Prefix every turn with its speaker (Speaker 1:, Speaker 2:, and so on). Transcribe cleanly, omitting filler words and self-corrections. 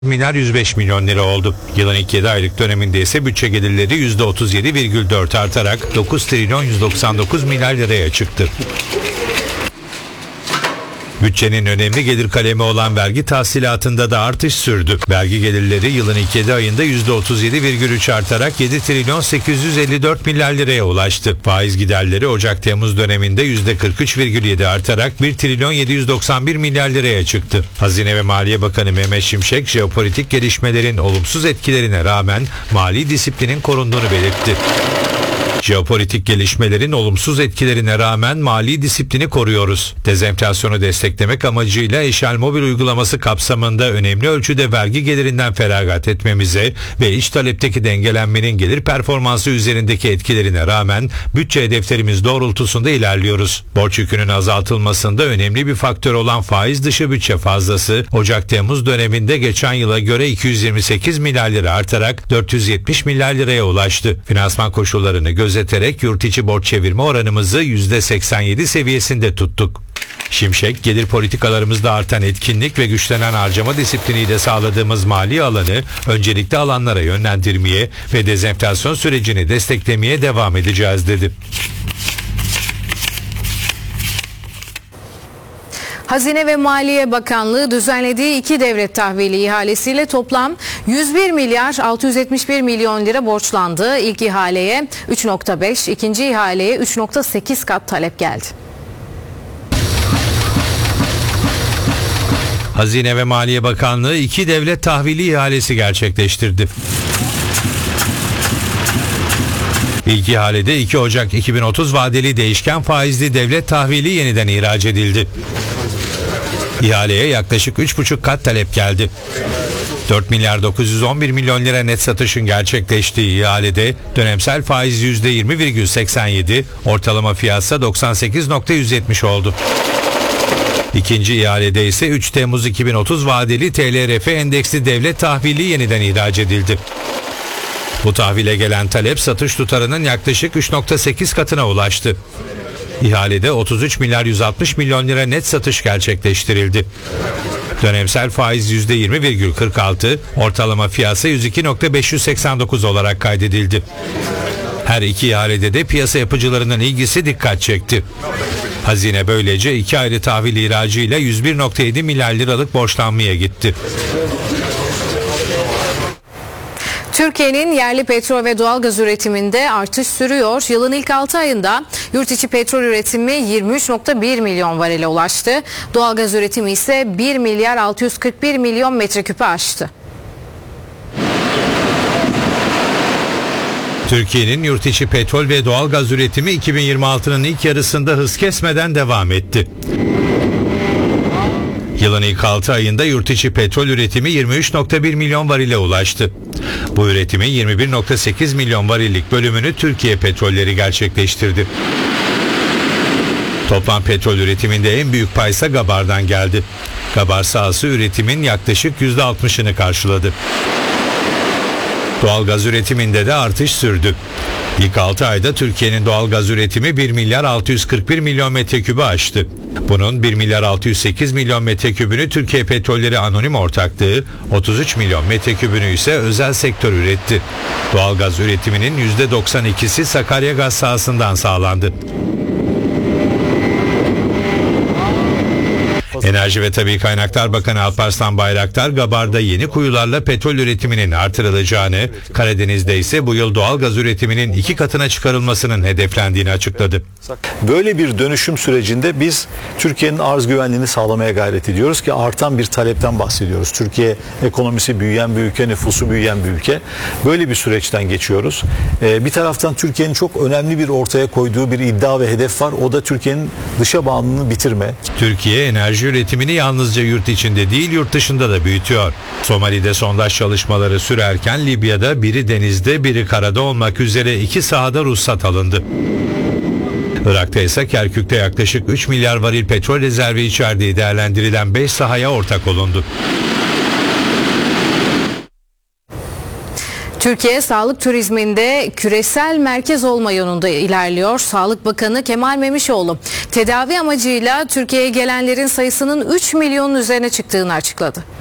Speaker 1: milyar 105 milyon lira oldu. Yılın ilk 7 aylık döneminde ise bütçe gelirleri %37,4 artarak 9 trilyon 199 milyar liraya çıktı. Bütçenin önemli gelir kalemi olan vergi tahsilatında da artış sürdü. Vergi gelirleri yılın ilk 7 ayında %37,3 artarak 7 trilyon 854 milyar liraya ulaştı. Faiz giderleri Ocak-Temmuz döneminde %43,7 artarak 1 trilyon 791 milyar liraya çıktı. Hazine ve Maliye Bakanı Mehmet Şimşek, jeopolitik gelişmelerin olumsuz etkilerine rağmen mali disiplinin korunduğunu belirtti. Jeopolitik gelişmelerin olumsuz etkilerine rağmen mali disiplini koruyoruz. Dezenflasyonu desteklemek amacıyla Eşel Mobil uygulaması kapsamında önemli ölçüde vergi gelirinden feragat etmemize ve iç talepteki dengelenmenin gelir performansı üzerindeki etkilerine rağmen bütçe hedeflerimiz doğrultusunda ilerliyoruz. Borç yükünün azaltılmasında önemli bir faktör olan faiz dışı bütçe fazlası Ocak-Temmuz döneminde geçen yıla göre 228 milyar lira artarak 470 milyar liraya ulaştı. Finansman koşullarını gözeterek yurt içi borç çevirme oranımızı %87 seviyesinde tuttuk. Şimşek, gelir politikalarımızda artan etkinlik ve güçlenen harcama disipliniyle sağladığımız mali alanı öncelikli alanlara yönlendirmeye ve dezenflasyon sürecini desteklemeye devam edeceğiz dedi.
Speaker 2: Hazine ve Maliye Bakanlığı düzenlediği 2 devlet tahvili ihalesiyle toplam 101 milyar 671 milyon lira borçlandı. İlk ihaleye 3,5, ikinci ihaleye 3,8 kat talep geldi.
Speaker 1: Hazine ve Maliye Bakanlığı 2 devlet tahvili ihalesi gerçekleştirdi. İlk ihalede 2 Ocak 2030 vadeli değişken faizli devlet tahvili yeniden ihraç edildi. İhaleye yaklaşık 3,5 kat talep geldi. 4 milyar 911 milyon lira net satışın gerçekleştiği ihalede dönemsel faiz %20,87, ortalama fiyatsa 98,170 oldu. İkinci ihalede ise 3 Temmuz 2030 vadeli TLRF endeksli devlet tahvili yeniden ihraç edildi. Bu tahvile gelen talep satış tutarının yaklaşık 3,8 katına ulaştı. İhalede 33 milyar 160 milyon lira net satış gerçekleştirildi. Dönemsel faiz %20,46, ortalama fiyatsa 102,589 olarak kaydedildi. Her iki ihalede de piyasa yapıcılarının ilgisi dikkat çekti. Hazine böylece 2 ayrı tahvil ihracıyla 101,7 milyar liralık borçlanmaya gitti.
Speaker 2: Türkiye'nin yerli petrol ve doğalgaz üretiminde artış sürüyor. Yılın ilk 6 ayında yurt içi petrol üretimi 23,1 milyon varile ulaştı. Doğalgaz üretimi ise 1 milyar 641 milyon metreküpü aştı.
Speaker 1: Türkiye'nin yurt içi petrol ve doğalgaz üretimi 2026'nın ilk yarısında hız kesmeden devam etti. Yılın ilk 6 ayında yurt içi petrol üretimi 23,1 milyon varile ulaştı. Bu üretimin 21,8 milyon varillik bölümünü Türkiye Petrolleri gerçekleştirdi. Toplam petrol üretiminde en büyük paysa Gabar'dan geldi. Gabar sahası üretimin yaklaşık %60'ını karşıladı. Doğalgaz üretiminde de artış sürdü. İlk 6 ayda Türkiye'nin doğalgaz üretimi 1 milyar 641 milyon metrekübü aştı. Bunun 1 milyar 608 milyon metrekübünü Türkiye Petrolleri Anonim Ortaklığı, 33 milyon metrekübünü ise özel sektör üretti. Doğalgaz üretiminin %92'si Sakaryagaz sahasından sağlandı. Enerji ve Tabii Kaynaklar Bakanı Alparslan Bayraktar, Gabar'da yeni kuyularla petrol üretiminin artırılacağını, Karadeniz'de ise bu yıl doğalgaz üretiminin 2 katına çıkarılmasının hedeflendiğini açıkladı.
Speaker 3: Böyle bir dönüşüm sürecinde biz Türkiye'nin arz güvenliğini sağlamaya gayret ediyoruz ki artan bir talepten bahsediyoruz. Türkiye ekonomisi büyüyen bir ülke, nüfusu büyüyen bir ülke. Böyle bir süreçten geçiyoruz. Bir taraftan Türkiye'nin çok önemli bir ortaya koyduğu bir iddia ve hedef var. O da Türkiye'nin dışa bağımlılığını bitirme.
Speaker 1: Türkiye enerji üretimini yalnızca yurt içinde değil yurt dışında da büyütüyor. Somali'de sondaj çalışmaları sürerken Libya'da biri denizde biri karada olmak üzere 2 sahada ruhsat alındı. Irak'ta ise Kerkük'te yaklaşık 3 milyar varil petrol rezervi içerdiği değerlendirilen 5 sahaya ortak olundu.
Speaker 2: Türkiye sağlık turizminde küresel merkez olma yolunda ilerliyor. Sağlık Bakanı Kemal Memişoğlu tedavi amacıyla Türkiye'ye gelenlerin sayısının 3 milyonun üzerine çıktığını açıkladı.